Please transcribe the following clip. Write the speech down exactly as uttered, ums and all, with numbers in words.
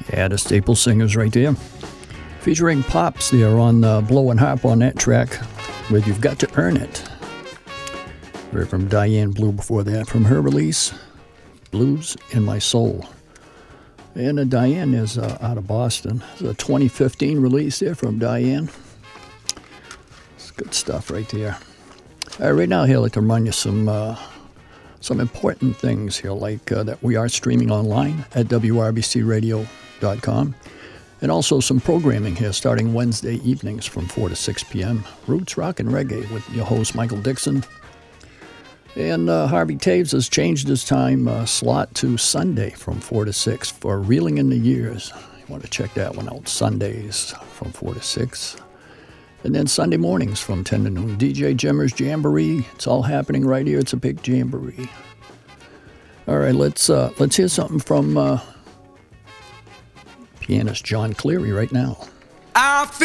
Yeah, the Staple Singers right there. Featuring Pops there on uh, Blow and Harp on that track with You've Got to Earn It. Heard from Diane Blue before that. From her release, Blues in My Soul. And uh, Diane is uh, out of Boston. It's a twenty fifteen release there from Diane. It's good stuff right there. All right, right now here, I'd like to run you some... Uh, Some important things here, like uh, that we are streaming online at W R B C radio dot com. And also some programming here starting Wednesday evenings from four to six p.m. Roots, Rock, and Reggae with your host, Michael Dixon. And uh, Harvey Taves has changed his time uh, slot to Sunday from four to six for Reeling in the Years. You want to check that one out, Sundays from four to six. And then Sunday mornings from ten to noon, D J Jimmer's Jamboree. It's all happening right here. It's a big jamboree. All right, let's uh, let's hear something from uh, pianist John Cleary right now. I feel